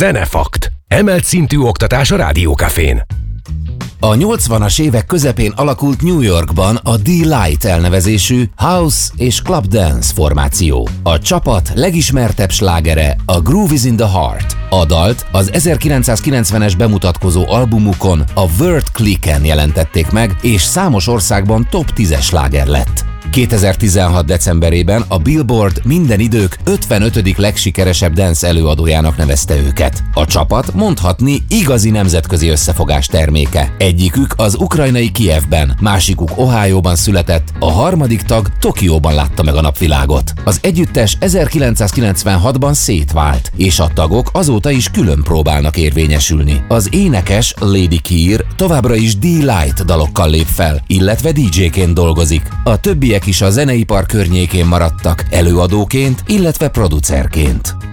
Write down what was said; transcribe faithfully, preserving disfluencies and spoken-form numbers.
Zenefakt. Emelt szintű oktatás a Rádió Cafén. A nyolcvanas évek közepén alakult New Yorkban a D-Light elnevezésű house és club dance formáció. A csapat legismertebb slágere a Groove is in the Heart. A dalt az ezerkilencszázkilencvenes bemutatkozó albumukon, a Word Click-en jelentették meg, és számos országban top tízes sláger lett. kétezer-tizenhat decemberében a Billboard minden idők ötvenötödik legsikeresebb dance előadójának nevezte őket. A csapat mondhatni igazi nemzetközi összefogás terméke. Egyikük az ukrajnai Kijevben, másikuk Ohioban született, a harmadik tag Tokióban látta meg a napvilágot. Az együttes ezerkilencszázkilencvenhatban szétvált, és a tagok azóta is külön próbálnak érvényesülni. Az énekes Lady Keir továbbra is D-Light dalokkal lép fel, illetve dé dzséként dolgozik. A többiek is a zeneipar környékén maradtak, előadóként, illetve producerként.